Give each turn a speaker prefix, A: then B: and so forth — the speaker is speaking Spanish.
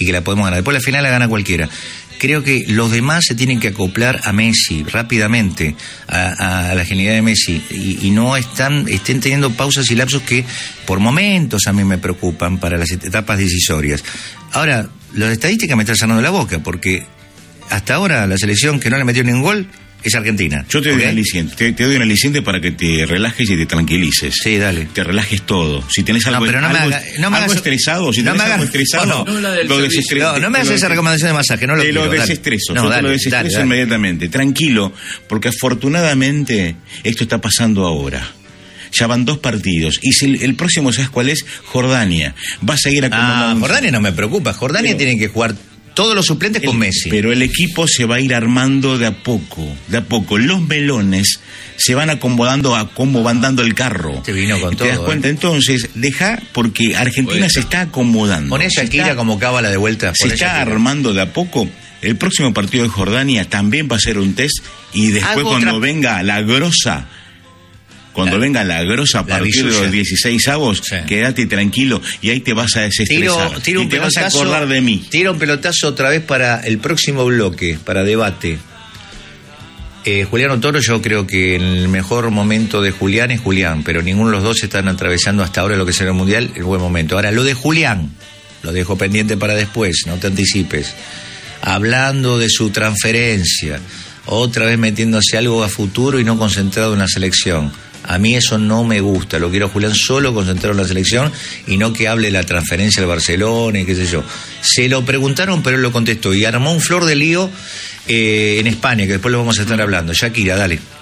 A: y que la podemos ganar. Después la final la gana cualquiera. Creo que los demás se tienen que acoplar a Messi rápidamente, a la genialidad de Messi, y no estén teniendo pausas y lapsos que por momentos a mí me preocupan para las etapas decisorias. Ahora, las estadísticas me están sanando la boca, porque hasta ahora la selección que no le metió ningún gol es Argentina.
B: Yo te doy un aliciente, te doy un aliciente para que te relajes y te tranquilices.
A: Sí, dale.
B: Te relajes todo. Si tenés algo, algo estresado, si tenés algo estresado,
A: no me hagas esa recomendación de masaje, no lo quiero.
B: Te lo desestreso,
A: yo
B: te lo desestreso inmediatamente. Tranquilo, porque afortunadamente esto está pasando ahora. Ya van 2 partidos. Y si el próximo, ¿sabes cuál es? Jordania. Va a seguir acumulando.
A: Jordania no me preocupa. Jordania tiene que jugar todos los suplentes con Messi.
B: Pero el equipo se va a ir armando de a poco. Los melones se van acomodando a cómo van dando el carro.
A: Te vino con todo.
B: ¿Te das cuenta? Entonces, deja, porque Argentina se está acomodando.
A: Pon esa Shakira como cábala de vuelta.
B: Se está armando de a poco. El próximo partido de Jordania también va a ser un test. Y después cuando venga la grosa... venga la grosa a partir de los 16avos, quédate tranquilo y ahí te vas a desestresar. Y te vas a acordar de mí.
A: Tira un pelotazo otra vez para el próximo bloque, para debate. Julián Toro, yo creo que el mejor momento de Julián es Julián, pero ninguno de los dos están atravesando hasta ahora lo que será el Mundial, el buen momento. Ahora, lo de Julián, lo dejo pendiente para después, no te anticipes. Hablando de su transferencia, otra vez metiéndose algo a futuro y no concentrado en la selección. A mí eso no me gusta, lo quiero a Julián solo concentrado en la selección y no que hable de la transferencia al Barcelona y qué sé yo. Se lo preguntaron, pero él lo contestó y armó un flor de lío en España, que después lo vamos a estar hablando. Shakira, dale.